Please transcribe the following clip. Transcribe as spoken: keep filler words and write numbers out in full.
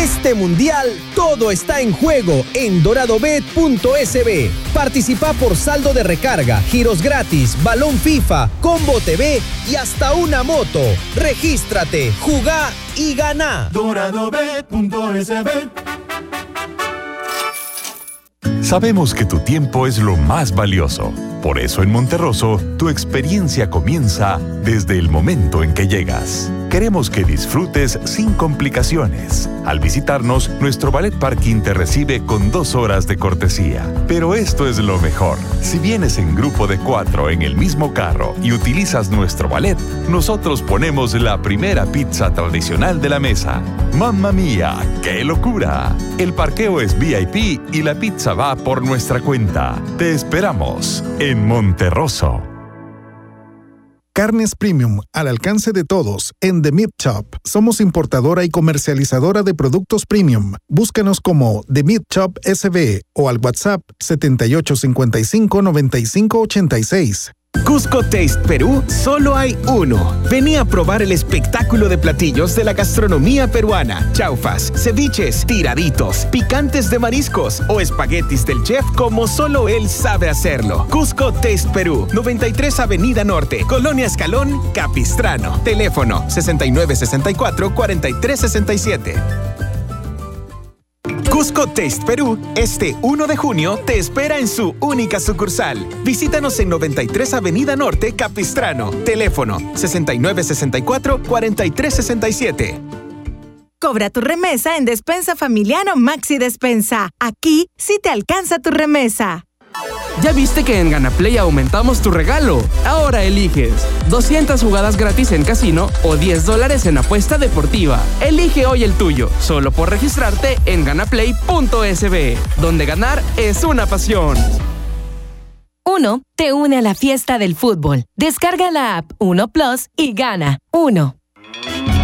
Este mundial, todo está en juego en doradobet punto es be. Participa por saldo de recarga, giros gratis, balón FIFA, combo T V y hasta una moto. Regístrate, jugá y ganá. doradobet punto es be. Sabemos que tu tiempo es lo más valioso. Por eso en Monterroso, tu experiencia comienza desde el momento en que llegas. Queremos que disfrutes sin complicaciones. Al visitarnos, nuestro ballet parking te recibe con dos horas de cortesía. Pero esto es lo mejor. Si vienes en grupo de cuatro en el mismo carro y utilizas nuestro ballet, nosotros ponemos la primera pizza tradicional de la mesa. ¡Mamma mía! ¡Qué locura! El parqueo es V I P y la pizza va por nuestra cuenta. Te esperamos en Monterroso. Carnes Premium, al alcance de todos, en The Meat Shop. Somos importadora y comercializadora de productos premium. Búscanos como The Meat Shop S B o al WhatsApp setenta y ocho cincuenta y cinco noventa y cinco ochenta y seis. Cusco Taste Perú, solo hay uno. Vení a probar el espectáculo de platillos de la gastronomía peruana. Chaufas, ceviches, tiraditos, picantes de mariscos o espaguetis del chef como solo él sabe hacerlo. Cusco Taste Perú, noventa y tres Avenida Norte, Colonia Escalón, Capistrano. Teléfono sesenta y nueve sesenta y cuatro cuarenta y tres sesenta y siete. Cusco Taste Perú, este uno de junio, te espera en su única sucursal. Visítanos en noventa y tres Avenida Norte, Capistrano. Teléfono sesenta y nueve sesenta y cuatro cuarenta y tres sesenta y siete. Cobra tu remesa en Despensa Familiar o Maxi Despensa. Aquí sí te alcanza tu remesa. ¿Ya viste que en GanaPlay aumentamos tu regalo? Ahora eliges doscientas jugadas gratis en casino o diez dólares en apuesta deportiva. Elige hoy el tuyo, solo por registrarte en ganaplay punto es be, donde ganar es una pasión. Uno te une a la fiesta del fútbol. Descarga la app Uno Plus y gana. Uno.